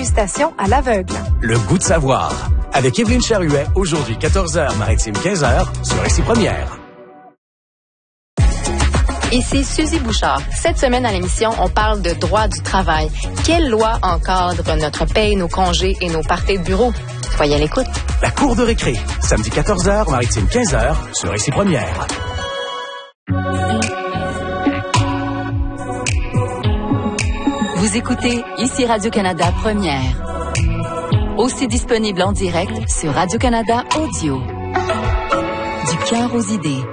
dégustation à l'aveugle. Le goût de savoir. Avec Evelyne Charuet, aujourd'hui 14h, Maritime 15h, sur Ici Première. Ici Suzy Bouchard. Cette semaine à l'émission, on parle de droit du travail. Quelle loi encadre notre paye, nos congés et nos parties de bureau? Soyez à l'écoute. La cour de récré, samedi 14h, Maritime 15h, sur Ici Première. Vous écoutez Ici Radio-Canada Première. Aussi disponible en direct sur Radio-Canada Audio. Du cœur aux idées.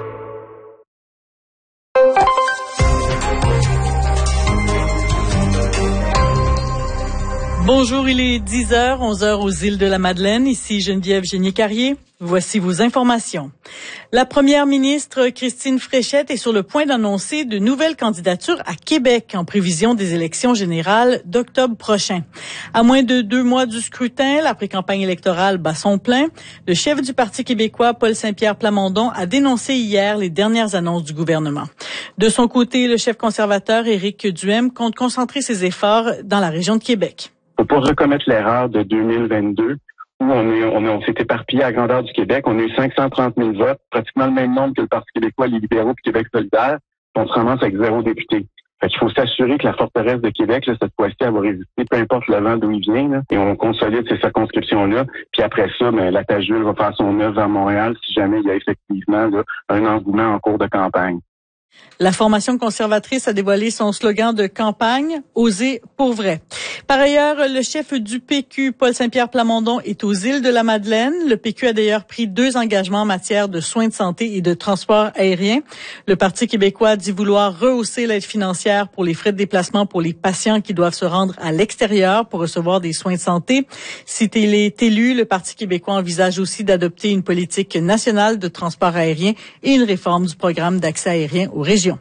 Bonjour, il est 10h, 11h aux îles de la Madeleine. Ici Geneviève Génier-Carrier. Voici vos informations. La première ministre Christine Fréchette est sur le point d'annoncer de nouvelles candidatures à Québec en prévision des élections générales d'octobre prochain. À moins de 2 mois du scrutin, la pré-campagne électorale bat son plein. Le chef du Parti québécois, Paul Saint-Pierre Plamondon, a dénoncé hier les dernières annonces du gouvernement. De son côté, le chef conservateur Éric Duhem compte concentrer ses efforts dans la région de Québec. Faut pas recommettre l'erreur de 2022 où on s'est éparpillé à grandeur du Québec. On a eu 530 000 votes, pratiquement le même nombre que le Parti québécois, les libéraux et Québec solidaire. On se ramasse avec 0 député. Fait qu'il faut s'assurer que la forteresse de Québec, là, cette fois-ci, elle va résister, peu importe le vent d'où il vient, là, et on consolide ces circonscriptions-là. Puis après ça, la Tajule va faire son œuvre à Montréal si jamais il y a effectivement là, un engouement en cours de campagne. La formation conservatrice a dévoilé son slogan de campagne « Oser pour vrai ». Par ailleurs, le chef du PQ, Paul Saint-Pierre Plamondon, est aux îles de la Madeleine. Le PQ a d'ailleurs pris 2 engagements en matière de soins de santé et de transport aérien. Le Parti québécois dit vouloir rehausser l'aide financière pour les frais de déplacement pour les patients qui doivent se rendre à l'extérieur pour recevoir des soins de santé. Si il est élu, le Parti québécois envisage aussi d'adopter une politique nationale de transport aérien et une réforme du programme d'accès aérien aux régions.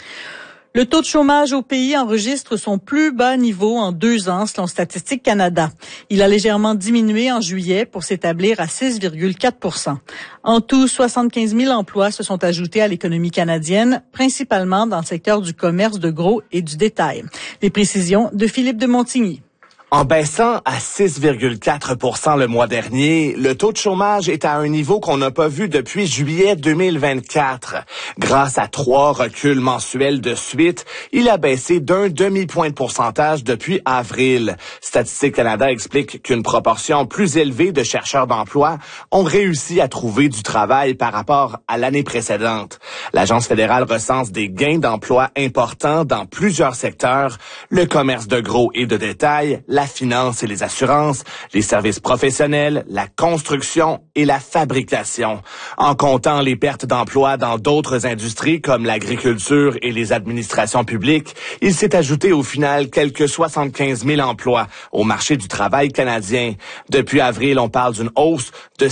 Le taux de chômage au pays enregistre son plus bas niveau en 2 ans, selon Statistique Canada. Il a légèrement diminué en juillet pour s'établir à 6,4 %. En tout, 75 000 emplois se sont ajoutés à l'économie canadienne, principalement dans le secteur du commerce de gros et du détail. Les précisions de Philippe de Montigny. En baissant à 6,4 % le mois dernier, le taux de chômage est à un niveau qu'on n'a pas vu depuis juillet 2024. Grâce à 3 reculs mensuels de suite, il a baissé d'1 demi-point de pourcentage depuis avril. Statistique Canada explique qu'une proportion plus élevée de chercheurs d'emploi ont réussi à trouver du travail par rapport à l'année précédente. L'Agence fédérale recense des gains d'emploi importants dans plusieurs secteurs, le commerce de gros et de détail, la finance et les assurances, les services professionnels, la construction et la fabrication. En comptant les pertes d'emplois dans d'autres industries comme l'agriculture et les administrations publiques, il s'est ajouté au final quelques 75 000 emplois au marché du travail canadien. Depuis avril, on parle d'une hausse de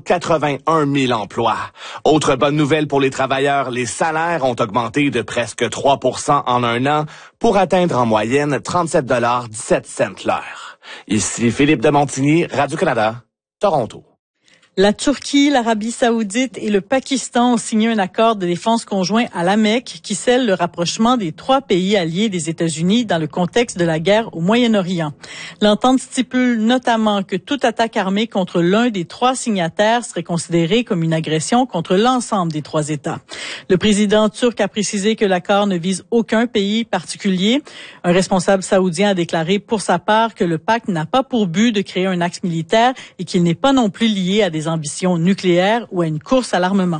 181 000 emplois. Autre bonne nouvelle pour les travailleurs, les salaires ont augmenté de presque 3 % en un an pour atteindre en moyenne 37,17 $ l'heure. Ici Philippe de Montigny, Radio-Canada, Toronto. La Turquie, l'Arabie saoudite et le Pakistan ont signé un accord de défense conjoint à la Mecque qui scelle le rapprochement des 3 pays alliés des États-Unis dans le contexte de la guerre au Moyen-Orient. L'entente stipule notamment que toute attaque armée contre l'un des 3 signataires serait considérée comme une agression contre l'ensemble des 3 États. Le président turc a précisé que l'accord ne vise aucun pays particulier. Un responsable saoudien a déclaré pour sa part que le pacte n'a pas pour but de créer un axe militaire et qu'il n'est pas non plus lié à des ambitions nucléaires ou à une course à l'armement.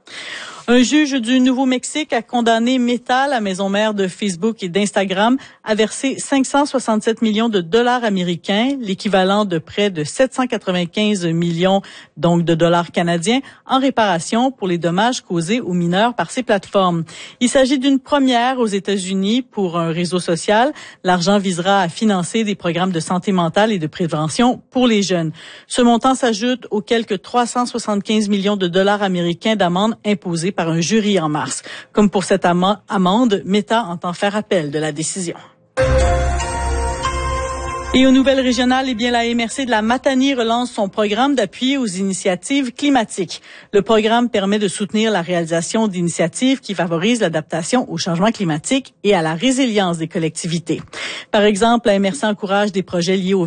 Un juge du Nouveau-Mexique a condamné Meta, la maison mère de Facebook et d'Instagram, à verser 567 millions de dollars américains, l'équivalent de près de 795 millions donc de dollars canadiens, en réparation pour les dommages causés aux mineurs par ces plateformes. Il s'agit d'une première aux États-Unis pour un réseau social. L'argent visera à financer des programmes de santé mentale et de prévention pour les jeunes. Ce montant s'ajoute aux quelques 375 millions de dollars américains d'amende imposées par un jury en mars. Comme pour cette amende, Meta entend faire appel de la décision. Et aux nouvelles régionales, la MRC de la Matanie relance son programme d'appui aux initiatives climatiques. Le programme permet de soutenir la réalisation d'initiatives qui favorisent l'adaptation au changement climatique et à la résilience des collectivités. Par exemple, la MRC encourage des projets liés au